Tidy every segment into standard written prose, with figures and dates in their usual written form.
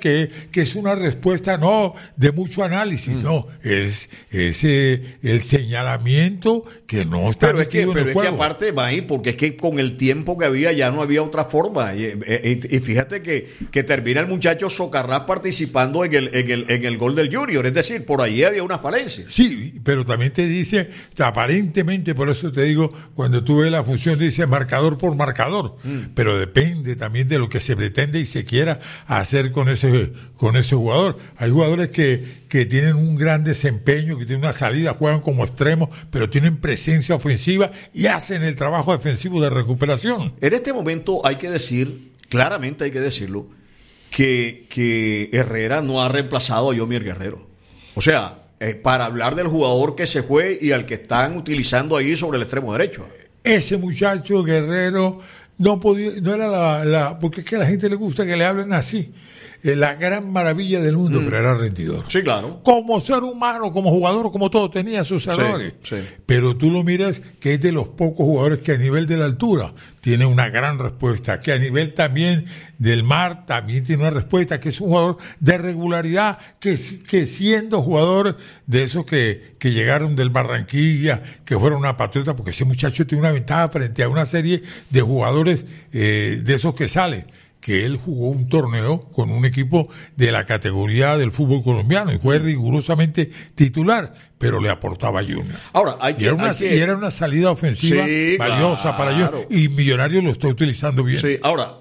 que es una respuesta no de mucho análisis, no, es el señalamiento que no está metido en el juego. Es que aparte, May, porque es que con el tiempo que había ya no había otra forma. Y fíjate que termina el muchacho Socarrás participando en el gol del Junior, es decir, por ahí había una falencia. Sí, pero también te dice que aparentemente, por eso te digo, cuando tú ves la función dice marcador por marcador, pero depende también de lo que se pretende y se quiera hacer con ese jugador. Hay jugadores que tienen un gran desempeño, que tienen una salida, juegan como extremos, pero tienen presencia ofensiva y hacen el trabajo defensivo de recuperación. En este momento hay que decir, claramente hay que decirlo, que Herrera no ha reemplazado a Yomier Guerrero. O sea, para hablar del jugador que se fue y al que están utilizando ahí sobre el extremo derecho. Ese muchacho Guerrero no era porque es que a la gente le gusta que le hablen así, la gran maravilla del mundo, pero era rendidor. Sí, claro. Como ser humano, como jugador, como todo, tenía sus errores. Sí. Pero tú lo miras que es de los pocos jugadores que a nivel de la altura tiene una gran respuesta, que a nivel también del mar también tiene una respuesta, que es un jugador de regularidad, que siendo jugador de esos que llegaron del Barranquilla, que fueron una patriota, porque ese muchacho tiene una ventaja frente a una serie de jugadores de esos que sale, que él jugó un torneo con un equipo de la categoría del fútbol colombiano y fue rigurosamente titular, pero le aportaba a Junior. Ahora, era una salida ofensiva valiosa para Junior y Millonarios lo está utilizando bien. Sí, ahora,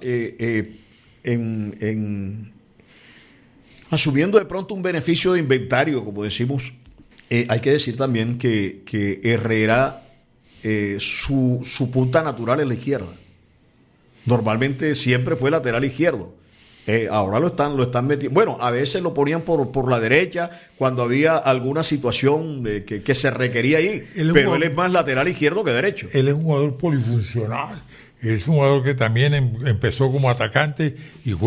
asumiendo de pronto un beneficio de inventario, como decimos, hay que decir también que Herrera, su punta natural es la izquierda. Normalmente siempre fue lateral izquierdo. Ahora lo están metiendo. Bueno, a veces lo ponían por la derecha cuando había alguna situación que se requería ahí. Él es más lateral izquierdo que derecho. Él es un jugador polifuncional. Es un jugador que también empezó como atacante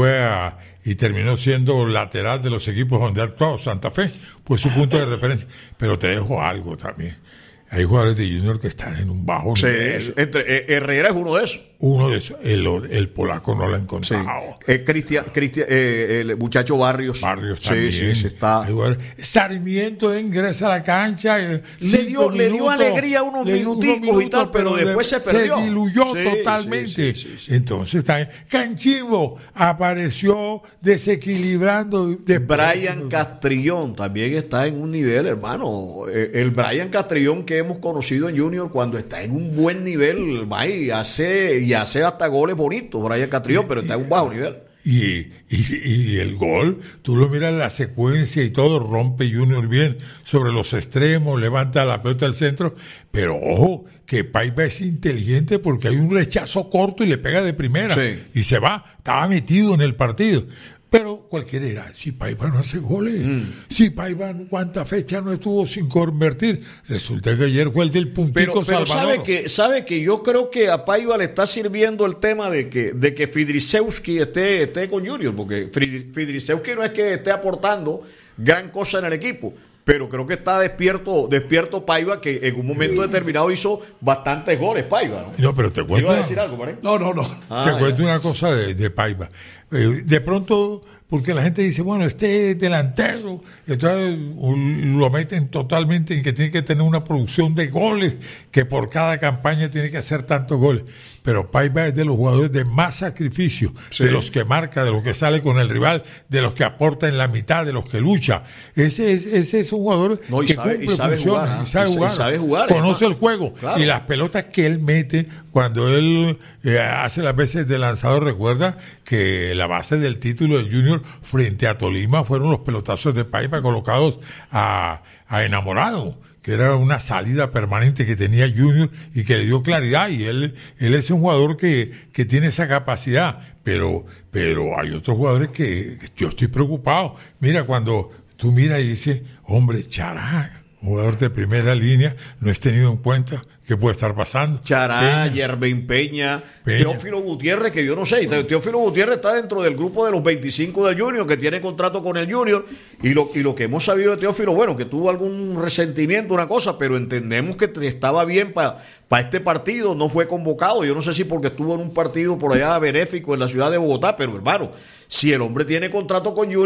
y terminó siendo lateral de los equipos donde ha actuado. Santa Fe fue su punto de referencia. Pero te dejo algo también. Hay jugadores de Junior que están en un bajo nivel. Herrera es uno de esos. Uno de esos. El polaco no lo ha encontrado. Cristian, el muchacho Barrios. Barrios también. Sí, está. Sarmiento ingresa a la cancha. Le dio alegría unos minuticos y tal, pero después se perdió. Se diluyó totalmente. Sí. Entonces está. Canchivo apareció desequilibrando. Brian Castrillón también está en un nivel, hermano. El Brian Castrillón que hemos conocido en Junior, cuando está en un buen nivel, va y hace hasta goles bonitos, Brian Castrillón, pero está en un bajo nivel. Y el gol, tú lo miras en la secuencia y todo, rompe Junior bien sobre los extremos, levanta la pelota al centro, pero ojo, que Paiva es inteligente porque hay un rechazo corto y le pega de primera, y se va, estaba metido en el partido. Pero cualquiera dirá, si Paiva no hace goles, si Paiva cuántas fechas no estuvo sin convertir, resulta que ayer fue el del puntico pero Salvador. sabe que yo creo que a Paiva le está sirviendo el tema de que Fidrisewski esté con Junior, porque Fidrisewski no es que esté aportando gran cosa en el equipo, pero creo que está despierto Paiva, que en un momento determinado hizo bastantes goles Paiva, ¿no? No, pero te cuento. ¿Iba a decir algo, Marín? No. Te cuento una cosa de Paiva. De pronto, porque la gente dice, bueno, este delantero, entonces lo meten totalmente en que tiene que tener una producción de goles, que por cada campaña tiene que hacer tantos goles. Pero Paiva es de los jugadores de más sacrificio, de los que marca, de los que sale con el rival, de los que aporta en la mitad, de los que lucha. Ese es un jugador que sabe jugar, conoce el juego. Claro. Y las pelotas que él mete cuando él hace las veces de lanzador, recuerda que la base del título de Junior frente a Tolima fueron los pelotazos de Paiva colocados a Enamorado, que era una salida permanente que tenía Junior y que le dio claridad, y él es un jugador que tiene esa capacidad, pero hay otros jugadores que yo estoy preocupado. Mira, cuando tú miras y dices, hombre, Chará, jugador de primera línea, no es tenido en cuenta. ¿Qué puede estar pasando? Chará, Yerben Peña, Teófilo Gutiérrez, que yo no sé. Teófilo Gutiérrez está dentro del grupo de los 25 del Junior, que tiene contrato con el Junior. Y lo que hemos sabido de Teófilo, bueno, que tuvo algún resentimiento, una cosa, pero entendemos que estaba bien para este partido. No fue convocado. Yo no sé si porque estuvo en un partido por allá benéfico en la ciudad de Bogotá, pero hermano, si el hombre tiene contrato con Junior,